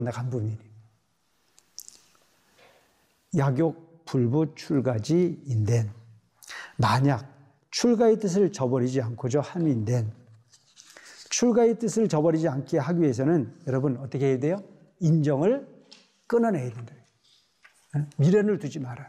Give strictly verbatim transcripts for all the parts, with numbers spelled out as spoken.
나간 부분이에요. 약욕 불부 출가지인된, 만약 출가의 뜻을 저버리지 않고자 함인된, 출가의 뜻을 저버리지 않게 하기 위해서는 여러분 어떻게 해야 돼요? 인정을 끊어내야 된다. 미련을 두지 마라.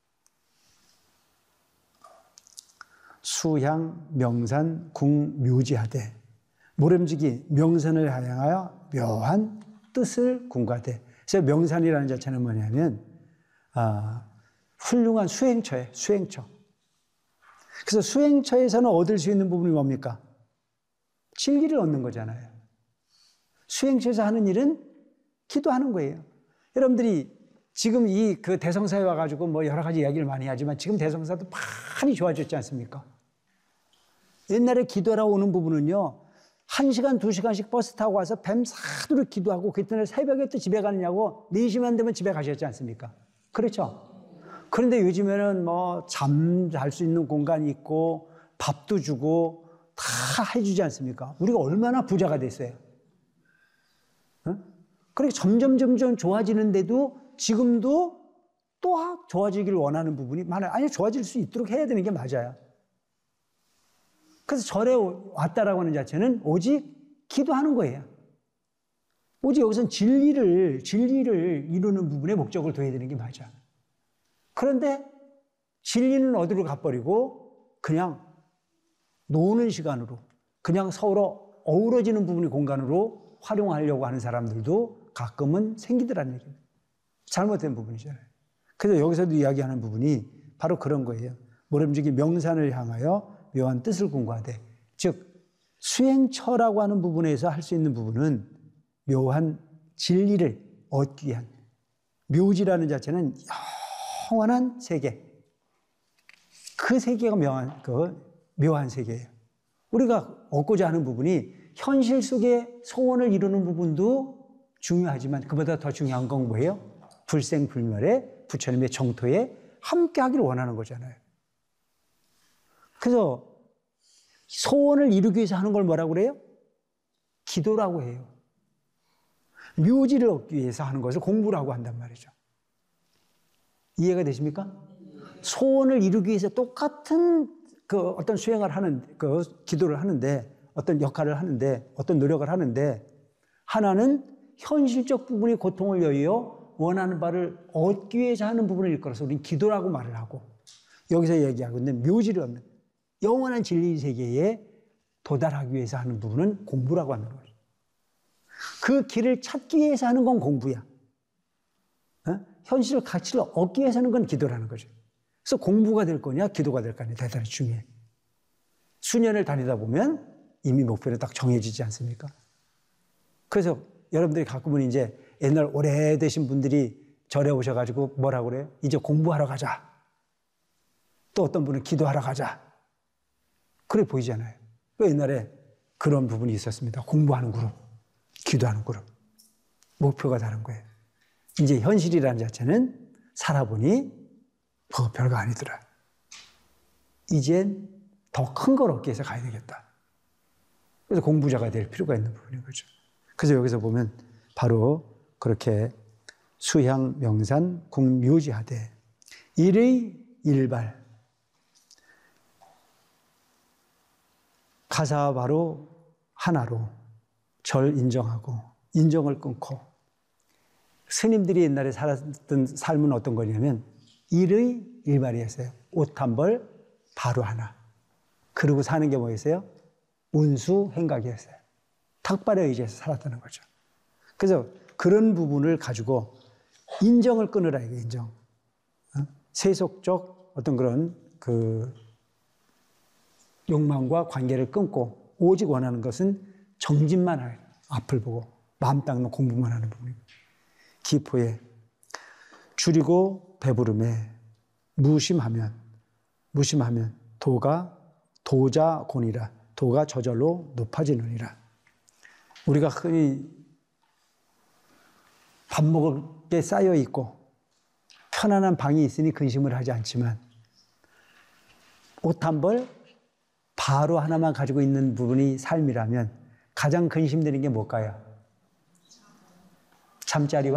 수향 명산 궁묘지하되, 모름지기 명산을 향하여 묘한 뜻을 궁과되. 그래서 명산이라는 자체는 뭐냐면 아, 훌륭한 수행처예요. 수행처. 그래서 수행처에서는 얻을 수 있는 부분이 뭡니까? 진리를 얻는 거잖아요. 수행처에서 하는 일은 기도하는 거예요. 여러분들이 지금 이 그 대성사에 와가지고 뭐 여러 가지 이야기를 많이 하지만 지금 대성사도 많이 좋아졌지 않습니까? 옛날에 기도하러 오는 부분은요, 한 시간, 두 시간씩 버스 타고 와서 뱀사도록 기도하고, 그때는 새벽에 또 집에 가느냐고 네 시만 되면 집에 가셨지 않습니까? 그렇죠? 그런데 요즘에는 뭐 잠 잘 수 있는 공간이 있고 밥도 주고 다 해주지 않습니까? 우리가 얼마나 부자가 됐어요. 응? 그렇게 점점 점점 좋아지는데도 지금도 또 좋아지기를 원하는 부분이 많아요. 아니, 좋아질 수 있도록 해야 되는 게 맞아요. 그래서 절에 왔다라고 하는 자체는 오직 기도하는 거예요. 오직 여기서는 진리를, 진리를 이루는 부분에 목적을 둬야 되는 게 맞아. 그런데 진리는 어디로 가버리고 그냥 노는 시간으로, 그냥 서로 어우러지는 부분의 공간으로 활용하려고 하는 사람들도 가끔은 생기더라는 얘기입니다. 잘못된 부분이잖아요. 그래서 여기서도 이야기하는 부분이 바로 그런 거예요. 모름지기 명산을 향하여 묘한 뜻을 궁구하되, 즉 수행처라고 하는 부분에서 할 수 있는 부분은 묘한 진리를 얻기 위한, 묘지라는 자체는 영원한 세계, 그 세계가 묘한, 그 묘한 세계예요. 우리가 얻고자 하는 부분이 현실 속의 소원을 이루는 부분도 중요하지만 그보다 더 중요한 건 뭐예요? 불생불멸의 부처님의 정토에 함께 하기를 원하는 거잖아요. 그래서 소원을 이루기 위해서 하는 걸 뭐라고 그래요? 기도라고 해요. 묘지를 얻기 위해서 하는 것을 공부라고 한단 말이죠. 이해가 되십니까? 소원을 이루기 위해서 똑같은 그 어떤 수행을 하는, 그 기도를 하는데, 어떤 역할을 하는데, 어떤 노력을 하는데, 하나는 현실적 부분이 고통을 여의어 원하는 바를 얻기 위해서 하는 부분을 일컬어서 우리는 기도라고 말을 하고, 여기서 얘기하고 있는 묘지를 얻는 영원한 진리 세계에 도달하기 위해서 하는 부분은 공부라고 하는 거죠. 그 길을 찾기 위해서 하는 건 공부야. 어? 현실 가치를 얻기 위해서 하는 건 기도라는 거죠. 그래서 공부가 될 거냐, 기도가 될 거냐 대단히 중요해. 수년을 다니다 보면 이미 목표는 딱 정해지지 않습니까? 그래서 여러분들이 가끔은 이제 옛날 오래되신 분들이 절에 오셔가지고 뭐라고 그래요? 이제 공부하러 가자. 또 어떤 분은 기도하러 가자. 그래 보이잖아요. 옛날에 그런 부분이 있었습니다. 공부하는 그룹, 기도하는 그룹. 목표가 다른 거예요. 이제 현실이라는 자체는 살아보니 그거 별거 아니더라. 이젠 더 큰 걸 얻기 위해서 가야 되겠다. 그래서 공부자가 될 필요가 있는 부분인 거죠. 그래서 여기서 보면 바로 그렇게 수향 명산 궁묘지하되 일의 일발, 가사 바로 하나로 절 인정하고 인정을 끊고, 스님들이 옛날에 살았던 삶은 어떤 거냐면 일의 일발이었어요. 옷 한 벌 바로 하나. 그러고 사는 게 뭐였어요? 운수 행각이었어요. 탁발에 의지해서 살았다는 거죠. 그래서 그런 부분을 가지고 인정을 끊으라, 이게 인정. 어? 세속적 어떤 그런 그 욕망과 관계를 끊고 오직 원하는 것은 정진만 할, 앞을 보고 마음 닦는 공부만 하는 부분입니다. 기포에 줄이고 배부름에 무심하면, 무심하면 도가 도자곤이라, 도가 저절로 높아지느니라. 우리가 흔히 밥 먹을 게 쌓여 있고 편안한 방이 있으니 근심을 하지 않지만, 옷 한 벌 바로 하나만 가지고 있는 부분이 삶이라면 가장 근심되는 게 뭘까요? 잠자리와